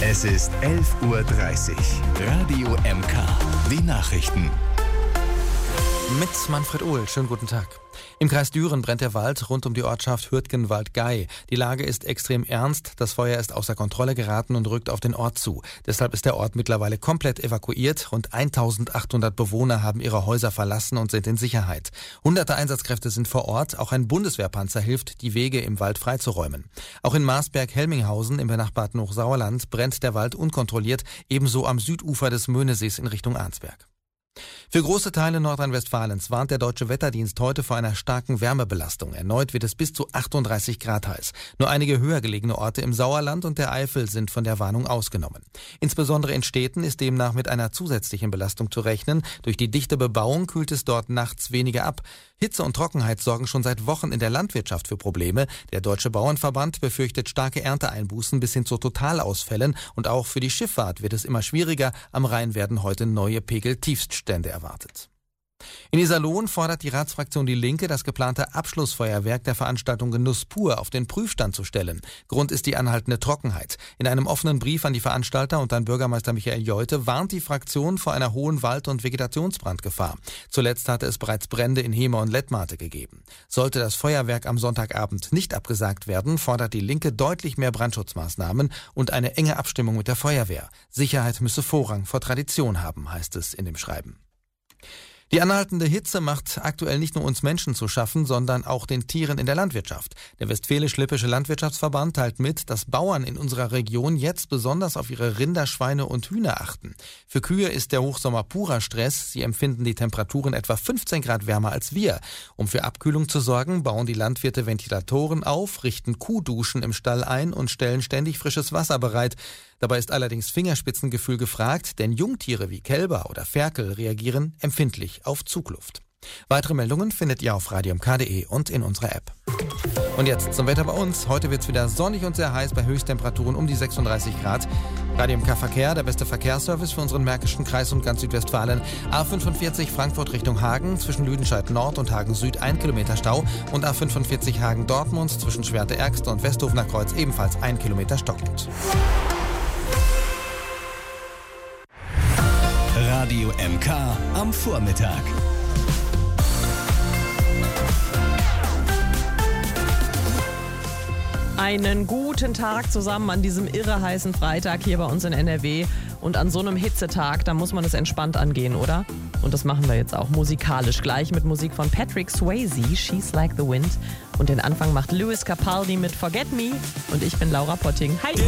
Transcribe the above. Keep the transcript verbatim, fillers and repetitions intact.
Es ist elf Uhr dreißig. Radio M K. Die Nachrichten. Mit Manfred Ohl. Schönen guten Tag. Im Kreis Düren brennt der Wald rund um die Ortschaft Hürtgenwald-Gey. Die Lage ist extrem ernst. Das Feuer ist außer Kontrolle geraten und rückt auf den Ort zu. Deshalb ist der Ort mittlerweile komplett evakuiert. Rund eintausendachthundert Bewohner haben ihre Häuser verlassen und sind in Sicherheit. Hunderte Einsatzkräfte sind vor Ort. Auch ein Bundeswehrpanzer hilft, die Wege im Wald freizuräumen. Auch in Marsberg-Helminghausen im benachbarten Hochsauerland brennt der Wald unkontrolliert, ebenso am Südufer des Möhnesees in Richtung Arnsberg. Für große Teile Nordrhein-Westfalens warnt der Deutsche Wetterdienst heute vor einer starken Wärmebelastung. Erneut wird es bis zu achtunddreißig Grad heiß. Nur einige höher gelegene Orte im Sauerland und der Eifel sind von der Warnung ausgenommen. Insbesondere in Städten ist demnach mit einer zusätzlichen Belastung zu rechnen. Durch die dichte Bebauung kühlt es dort nachts weniger ab. Hitze und Trockenheit sorgen schon seit Wochen in der Landwirtschaft für Probleme. Der Deutsche Bauernverband befürchtet starke Ernteeinbußen bis hin zu Totalausfällen. Und auch für die Schifffahrt wird es immer schwieriger. Am Rhein werden heute neue Pegel-Tiefststände erwartet. In Iserlohn fordert die Ratsfraktion Die Linke, das geplante Abschlussfeuerwerk der Veranstaltung Genuss pur auf den Prüfstand zu stellen. Grund ist die anhaltende Trockenheit. In einem offenen Brief an die Veranstalter und an Bürgermeister Michael Jeute warnt die Fraktion vor einer hohen Wald- und Vegetationsbrandgefahr. Zuletzt hatte es bereits Brände in Hemer und Lettmate gegeben. Sollte das Feuerwerk am Sonntagabend nicht abgesagt werden, fordert Die Linke deutlich mehr Brandschutzmaßnahmen und eine enge Abstimmung mit der Feuerwehr. Sicherheit müsse Vorrang vor Tradition haben, heißt es in dem Schreiben. Die anhaltende Hitze macht aktuell nicht nur uns Menschen zu schaffen, sondern auch den Tieren in der Landwirtschaft. Der Westfälisch-Lippische Landwirtschaftsverband teilt mit, dass Bauern in unserer Region jetzt besonders auf ihre Rinder, Schweine und Hühner achten. Für Kühe ist der Hochsommer purer Stress. Sie empfinden die Temperaturen etwa fünfzehn Grad wärmer als wir. Um für Abkühlung zu sorgen, bauen die Landwirte Ventilatoren auf, richten Kuhduschen im Stall ein und stellen ständig frisches Wasser bereit. Dabei ist allerdings Fingerspitzengefühl gefragt, denn Jungtiere wie Kälber oder Ferkel reagieren empfindlich auf Zugluft. Weitere Meldungen findet ihr auf radio m k punkt d e und in unserer App. Und jetzt zum Wetter bei uns. Heute wird es wieder sonnig und sehr heiß bei Höchsttemperaturen um die sechsunddreißig Grad. Radio M K Verkehr, der beste Verkehrsservice für unseren Märkischen Kreis und ganz Südwestfalen. A fünfundvierzig Frankfurt Richtung Hagen, zwischen Lüdenscheid Nord und Hagen Süd ein Kilometer Stau. Und A fünfundvierzig Hagen Dortmund, zwischen Schwerte-Ergste und Westhofener Kreuz ebenfalls ein Kilometer stockend. Radio M K am Vormittag. Einen guten Tag zusammen an diesem irre heißen Freitag hier bei uns in N R W. Und an so einem Hitzetag, da muss man es entspannt angehen, oder? Und das machen wir jetzt auch musikalisch. Gleich mit Musik von Patrick Swayze, She's Like the Wind. Und den Anfang macht Lewis Capaldi mit Forget Me. Und ich bin Laura Potting. Hi!